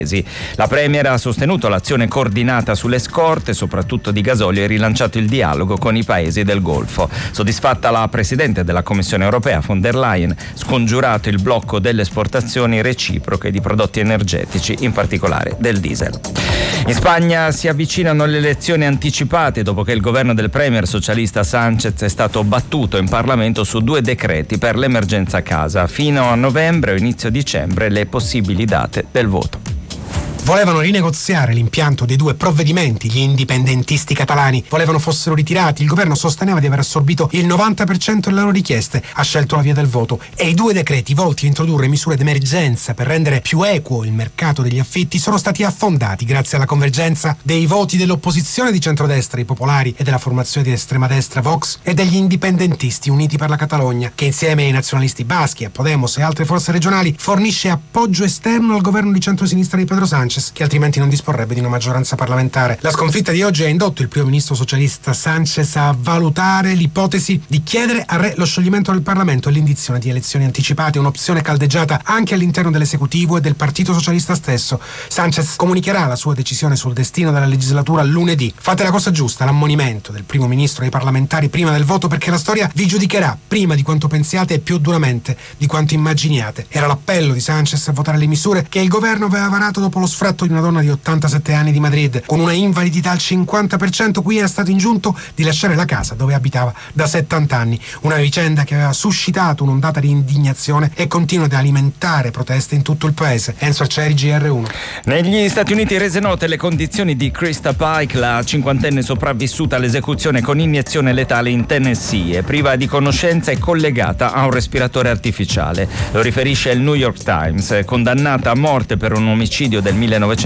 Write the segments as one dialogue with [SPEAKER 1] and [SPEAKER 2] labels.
[SPEAKER 1] La Premier ha sostenuto l'azione coordinata sulle scorte, soprattutto di gasolio, e rilanciato il dialogo con i paesi del Golfo. Soddisfatta la Presidente della Commissione europea, von der Leyen, scongiurato il blocco delle esportazioni reciproche di prodotti energetici, in particolare del diesel. In Spagna si avvicinano le elezioni anticipate dopo che il governo del premier socialista Sánchez è stato battuto in Parlamento su 2 decreti per l'emergenza casa. Fino a novembre o inizio dicembre le possibili date del voto.
[SPEAKER 2] Volevano rinegoziare l'impianto dei 2 provvedimenti, gli indipendentisti catalani volevano fossero ritirati, il governo sosteneva di aver assorbito il 90% delle loro richieste, ha scelto la via del voto e i 2 decreti volti a introdurre misure d'emergenza per rendere più equo il mercato degli affitti sono stati affondati grazie alla convergenza dei voti dell'opposizione di centrodestra, i popolari, e della formazione di estrema destra Vox e degli indipendentisti Uniti per la Catalogna, che insieme ai nazionalisti baschi, a Podemos e altre forze regionali fornisce appoggio esterno al governo di centrosinistra di Pedro Sánchez, che altrimenti non disporrebbe di una maggioranza parlamentare. La sconfitta di oggi ha indotto il primo ministro socialista Sánchez a valutare l'ipotesi di chiedere al re lo scioglimento del Parlamento e l'indizione di elezioni anticipate, un'opzione caldeggiata anche all'interno dell'esecutivo e del Partito Socialista stesso. Sánchez comunicherà la sua decisione sul destino della legislatura lunedì. Fate la cosa giusta, l'ammonimento del primo ministro ai parlamentari prima del voto, perché la storia vi giudicherà prima di quanto pensiate e più duramente di quanto immaginiate. Era l'appello di Sánchez a votare le misure che il governo aveva varato dopo lo sfratto di una donna di 87 anni di Madrid con una invalidità al 50%, cui era stato ingiunto di lasciare la casa dove abitava da 70 anni. Una vicenda che aveva suscitato un'ondata di indignazione e continua ad alimentare proteste in tutto il paese. Enzo Arcieri, GR1.
[SPEAKER 1] Negli Stati Uniti rese note le condizioni di Krista Pike, la 50enne sopravvissuta all'esecuzione con iniezione letale in Tennessee, è priva di conoscenza e collegata a un respiratore artificiale. Lo riferisce il New York Times. Condannata a morte per un omicidio del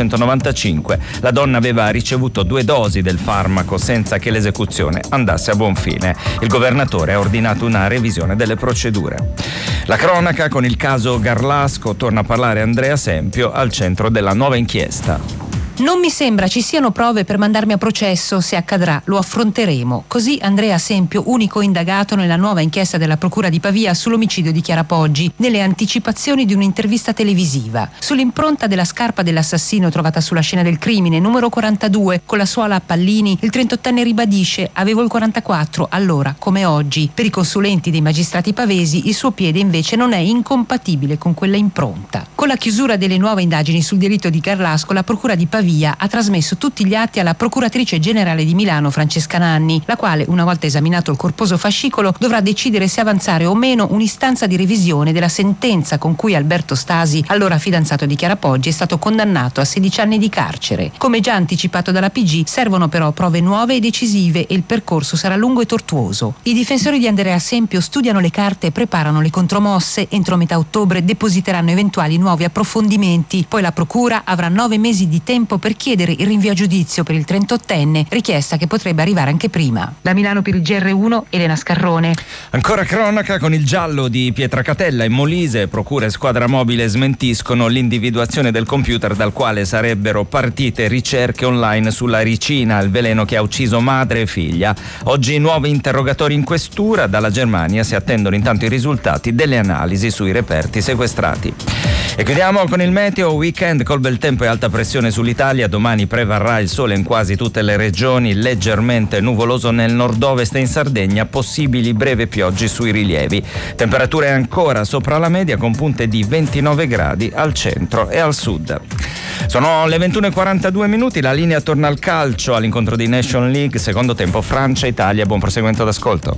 [SPEAKER 1] 1995, la donna aveva ricevuto 2 dosi del farmaco senza che l'esecuzione andasse a buon fine. Il governatore ha ordinato una revisione delle procedure. La cronaca con il caso Garlasco, torna a parlare Andrea Sempio, al centro della nuova inchiesta.
[SPEAKER 3] Non mi sembra ci siano prove per mandarmi a processo, se accadrà lo affronteremo. Così Andrea Sempio, unico indagato nella nuova inchiesta della Procura di Pavia sull'omicidio di Chiara Poggi, nelle anticipazioni di un'intervista televisiva. Sull'impronta della scarpa dell'assassino trovata sulla scena del crimine, numero 42, con la suola a pallini, il 38enne ribadisce: avevo il 44, allora come oggi. Per i consulenti dei magistrati pavesi il suo piede invece non è incompatibile con quella impronta. Con la chiusura delle nuove indagini sul delitto di Garlasco, la Procura di Pavia ha trasmesso tutti gli atti alla Procuratrice Generale di Milano Francesca Nanni, la quale, una volta esaminato il corposo fascicolo, dovrà decidere se avanzare o meno un'istanza di revisione della sentenza con cui Alberto Stasi, allora fidanzato di Chiara Poggi, è stato condannato a 16 anni di carcere. Come già anticipato dalla PG, servono però prove nuove e decisive e il percorso sarà lungo e tortuoso. I difensori di Andrea Sempio studiano le carte e preparano le contromosse. Entro metà ottobre depositeranno eventuali nuovi approfondimenti. Poi la Procura avrà 9 mesi di tempo per chiedere il rinvio a giudizio per il 38enne, richiesta che potrebbe arrivare anche prima. Da Milano per il GR1, Elena Scarrone.
[SPEAKER 1] Ancora cronaca con il giallo di Pietracatella in Molise. Procura e squadra mobile smentiscono l'individuazione del computer dal quale sarebbero partite ricerche online sulla ricina, il veleno che ha ucciso madre e figlia. Oggi nuovi interrogatori in questura. Dalla Germania si attendono intanto i risultati delle analisi sui reperti sequestrati. E chiudiamo con il meteo. Weekend col bel tempo e alta pressione sull'Italia. Domani prevarrà il sole in quasi tutte le regioni, leggermente nuvoloso nel nord-ovest e in Sardegna, possibili brevi piogge sui rilievi. Temperature ancora sopra la media con punte di 29 gradi al centro e al sud. Sono le 21:42, la linea torna al calcio, all'incontro di Nation League, secondo tempo Francia-Italia. Buon proseguimento d'ascolto.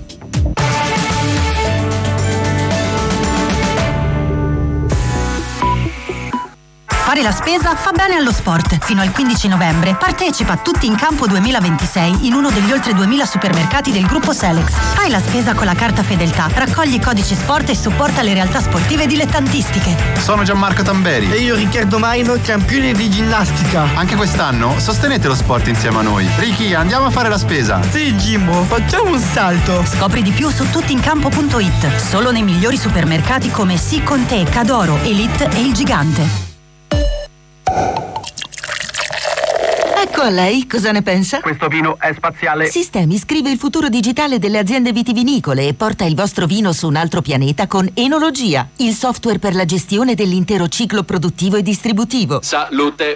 [SPEAKER 4] Fare la spesa fa bene allo sport. Fino al 15 novembre partecipa a Tutti in Campo 2026 in uno degli oltre 2000 supermercati del gruppo Selex. Fai la spesa con la carta Fedeltà, raccogli i codici sport e supporta le realtà sportive dilettantistiche.
[SPEAKER 5] Sono Gianmarco Tamberi.
[SPEAKER 6] E io Riccardo Maino, campione di ginnastica.
[SPEAKER 5] Anche quest'anno sostenete lo sport insieme a noi. Ricky, andiamo a fare la spesa.
[SPEAKER 6] Sì, Jimbo, facciamo un salto.
[SPEAKER 4] Scopri di più su tuttincampo.it. Solo nei migliori supermercati come Sì con te, Cadoro, Elite e Il Gigante.
[SPEAKER 7] Ecco, a lei cosa ne pensa?
[SPEAKER 8] Questo vino è spaziale.
[SPEAKER 7] Sistemi scrive il futuro digitale delle aziende vitivinicole e porta il vostro vino su un altro pianeta con Enologia, il software per la gestione dell'intero ciclo produttivo e distributivo.
[SPEAKER 8] Salute.